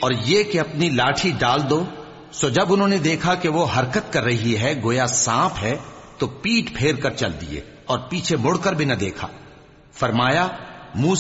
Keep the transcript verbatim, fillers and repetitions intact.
और ये कि अपनी लाठी डाल दो। सो जब उन्होंने देखा कि वो हरकत कर रही है गोया सांप है, तो पीठ फेर कर चल दिए और पीछे मुड़कर भी न देखा। फरमाया,